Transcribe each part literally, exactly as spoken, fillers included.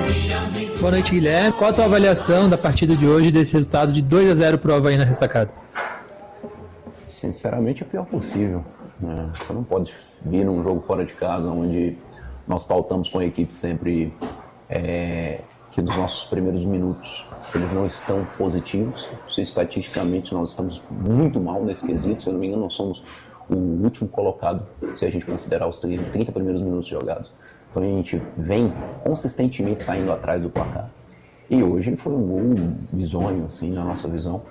Boa noite, Guilherme. Qual a tua avaliação da partida de hoje desse resultado de dois a zero para o Avaí na ressacada? Sinceramente, é o pior possível, né? Você não pode vir num jogo fora de casa, onde nós pautamos com a equipe sempre é, que nos nossos primeiros minutos eles não estão positivos. Se estatisticamente nós estamos muito mal nesse quesito, se eu não me engano, nós somos o último colocado, se a gente considerar os trinta primeiros minutos jogados. Então a gente vem consistentemente saindo atrás do placar. E hoje foi um gol bizonho, assim, na nossa visão.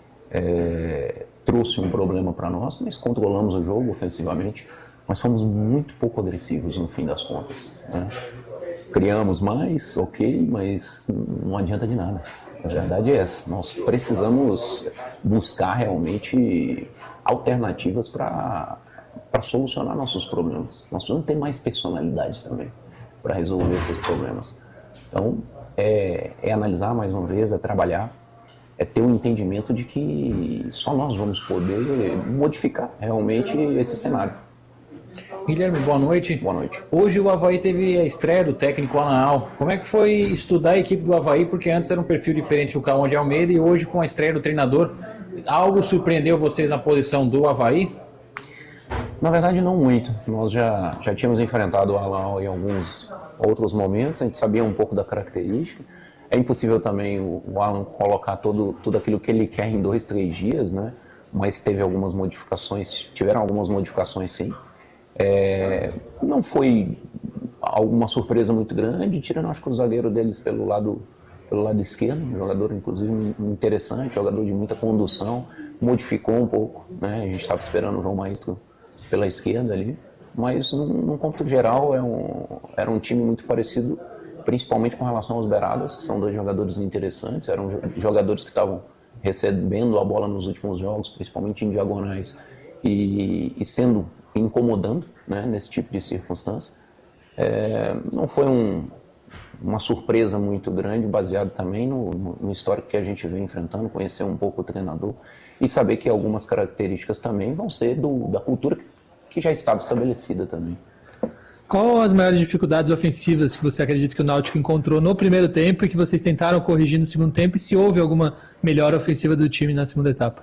É, trouxe um problema para nós, mas controlamos o jogo ofensivamente, mas fomos muito pouco agressivos no fim das contas, né? Criamos mais, ok, mas não adianta de nada. A verdade é essa, nós precisamos buscar realmente alternativas para para solucionar nossos problemas. Nós precisamos ter mais personalidade também para resolver esses problemas. Então, é, é analisar mais uma vez, é trabalhar, é ter um entendimento de que só nós vamos poder modificar realmente esse cenário. Guilherme, boa noite. Boa noite. Hoje o Avaí teve a estreia do técnico Anaal. Como é que foi estudar a equipe do Avaí? Porque antes era um perfil diferente do Cauã de Almeida e hoje com a estreia do treinador, algo surpreendeu vocês na posição do Avaí? Na verdade, não muito. Nós já, já tínhamos enfrentado o Anaal em alguns outros momentos, a gente sabia um pouco da característica. É impossível também o, o Alan colocar todo, tudo aquilo que ele quer em dois, três dias, né? Mas teve algumas modificações, tiveram algumas modificações sim. É, não foi alguma surpresa muito grande, tirando acho que o zagueiro deles pelo lado, pelo lado esquerdo, um jogador inclusive interessante, jogador de muita condução, modificou um pouco, né? A gente estava esperando o João Maestro pela esquerda ali, mas num, num cômputo geral é um, era um time muito parecido, principalmente com relação aos Beradas, que são dois jogadores interessantes, eram jogadores que estavam recebendo a bola nos últimos jogos, principalmente em diagonais, e, e sendo, incomodando, né, nesse tipo de circunstância. É, não foi um, uma surpresa muito grande, baseado também no, no, no histórico que a gente vem enfrentando, conhecer um pouco o treinador, e saber que algumas características também vão ser do, da cultura que já estava estabelecida também. Qual as maiores dificuldades ofensivas que você acredita que o Náutico encontrou no primeiro tempo e que vocês tentaram corrigir no segundo tempo, e se houve alguma melhora ofensiva do time na segunda etapa?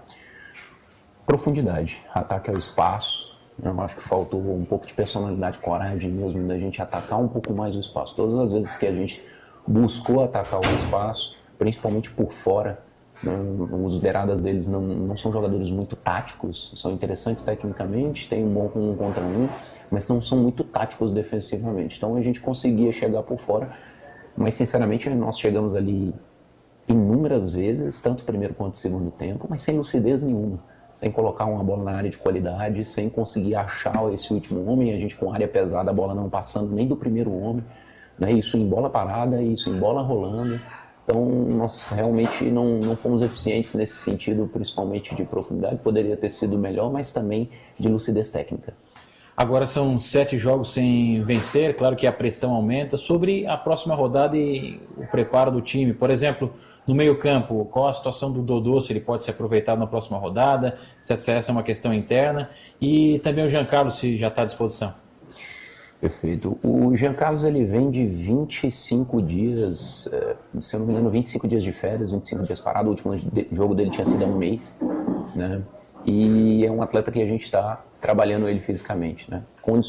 Profundidade, ataque ao espaço. Eu acho que faltou um pouco de personalidade, coragem mesmo, da gente atacar um pouco mais o espaço. Todas as vezes que a gente buscou atacar o espaço, principalmente por fora, né, os beiradas deles não, não são jogadores muito táticos, são interessantes tecnicamente, tem um bom um contra um, mas não são muito táticos defensivamente. Então a gente conseguia chegar por fora, mas sinceramente nós chegamos ali inúmeras vezes, tanto primeiro quanto segundo tempo, mas sem lucidez nenhuma, sem colocar uma bola na área de qualidade, sem conseguir achar esse último homem, a gente com área pesada, a bola não passando nem do primeiro homem, né? Isso em bola parada, isso em bola rolando. Então nós realmente não, não fomos eficientes nesse sentido, principalmente de profundidade, poderia ter sido melhor, mas também de lucidez técnica. Agora são sete jogos sem vencer, claro que a pressão aumenta. Sobre a próxima rodada e o preparo do time, por exemplo, no meio-campo, qual a situação do Dodô, se ele pode ser aproveitado na próxima rodada, se essa é uma questão interna, e também o Jean Carlos, se já está à disposição. Perfeito. O Jean Carlos ele vem de vinte e cinco dias, se eu não me engano, vinte e cinco dias de férias, vinte e cinco dias parado. O último jogo dele tinha sido há um mês, né? E é um atleta que a gente está trabalhando ele fisicamente, né?